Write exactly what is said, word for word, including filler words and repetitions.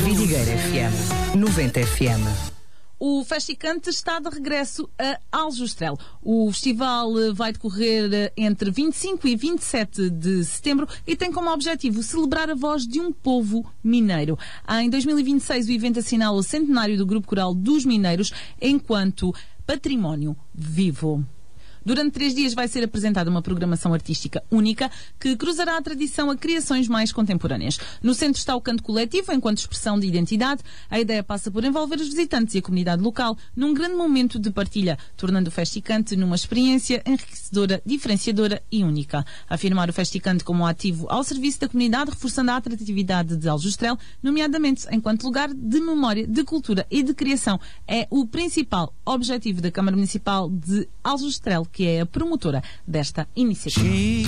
Vidigueira F M, noventa F M. O Festicante está de regresso a Aljustrel. O festival vai decorrer entre vinte e cinco e vinte e sete de setembro e tem como objetivo celebrar a voz de um povo mineiro. Em dois mil e vinte e seis, o evento assinala o centenário do Grupo Coral dos Mineiros enquanto património vivo. Durante três dias vai ser apresentada uma programação artística única que cruzará a tradição a criações mais contemporâneas. No centro está o canto coletivo, enquanto expressão de identidade. A ideia passa por envolver os visitantes e a comunidade local num grande momento de partilha, tornando o Festicante numa experiência enriquecedora, diferenciadora e única. Afirmar o Festicante como ativo ao serviço da comunidade, reforçando a atratividade de Aljustrel, nomeadamente enquanto lugar de memória, de cultura e de criação, é o principal objetivo da Câmara Municipal de Aljustrel, que é a promotora desta iniciativa.